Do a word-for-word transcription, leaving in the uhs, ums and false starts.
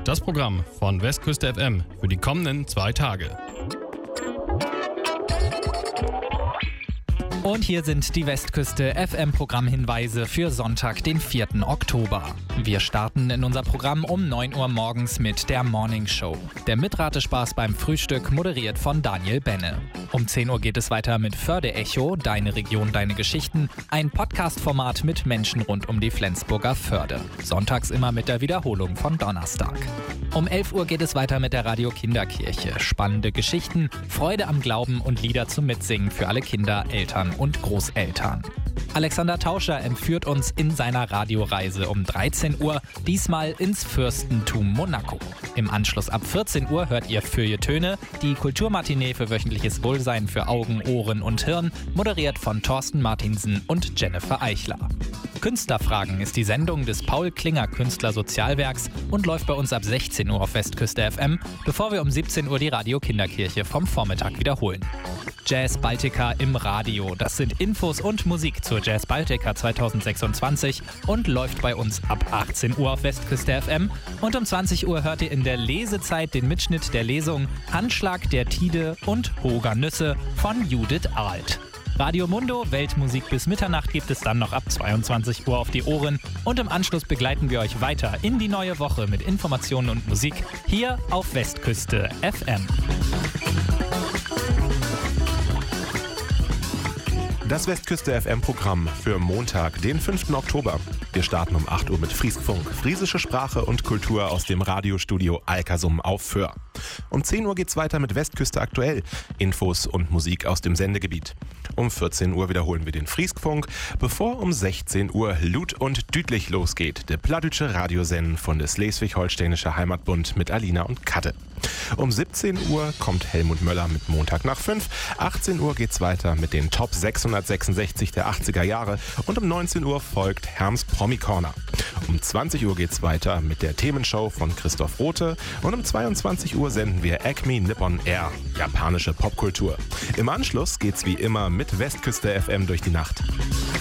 Das Programm von Westküste F M für die kommenden zwei Tage. Und hier sind die Westküste F M-Programmhinweise für Sonntag, den vierten Oktober. Wir starten in unser Programm um neun Uhr morgens mit der Morning Show. Der Mitratespaß beim Frühstück, moderiert von Daniel Benne. Um zehn Uhr geht es weiter mit Förde-Echo, Deine Region, Deine Geschichten, ein Podcast-Format mit Menschen rund um die Flensburger Förde. Sonntags immer mit der Wiederholung von Donnerstag. Um elf Uhr geht es weiter mit der Radio Kinderkirche. Spannende Geschichten, Freude am Glauben und Lieder zum Mitsingen für alle Kinder, Eltern und Großeltern. Alexander Tauscher entführt uns in seiner Radioreise um dreizehn Uhr, diesmal ins Fürstentum Monaco. Im Anschluss ab vierzehn Uhr hört ihr Feuilletöne, die Kulturmatinee für wöchentliches Wohlsein für Augen, Ohren und Hirn, moderiert von Thorsten Martinsen und Jennifer Eichler. Künstlerfragen ist die Sendung des Paul Klinger Künstlersozialwerks und läuft bei uns ab sechzehn Uhr auf Westküste F M, bevor wir um siebzehn Uhr die Radio Kinderkirche vom Vormittag wiederholen. Jazz Baltica im Radio. Das sind Infos und Musik zur Jazz Baltica zwanzig sechsundzwanzig und läuft bei uns ab achtzehn Uhr auf Westküste F M. Und um zwanzig Uhr hört ihr in der Lesezeit den Mitschnitt der Lesung Handschlag der Tide und Hoger Nüsse von Judith Arlt. Radio Mundo, Weltmusik bis Mitternacht gibt es dann noch ab zweiundzwanzig Uhr auf die Ohren. Und im Anschluss begleiten wir euch weiter in die neue Woche mit Informationen und Musik hier auf Westküste F M. Das Westküste F M-Programm für Montag, den fünften Oktober. Wir starten um acht Uhr mit Frieskfunk, friesische Sprache und Kultur aus dem Radiostudio Alkersum auf Föhr. Um zehn Uhr geht's weiter mit Westküste aktuell, Infos und Musik aus dem Sendegebiet. Um vierzehn Uhr wiederholen wir den Frieskfunk, bevor um sechzehn Uhr Lut und Düdlich losgeht, der plattdütsche Radiosenden von der Schleswig-Holsteinische Heimatbund mit Alina und Katte. Um siebzehn Uhr kommt Helmut Möller mit Montag nach fünf. achtzehn Uhr geht's weiter mit den Top sechshundertsechsundsechzig der achtziger Jahre und um neunzehn Uhr folgt Herms Promi Corner. Um zwanzig Uhr geht's weiter mit der Themenshow von Christoph Rothe und um zweiundzwanzig Uhr senden wir Acme Nippon Air, japanische Popkultur. Im Anschluss geht's wie immer mit Westküste F M durch die Nacht.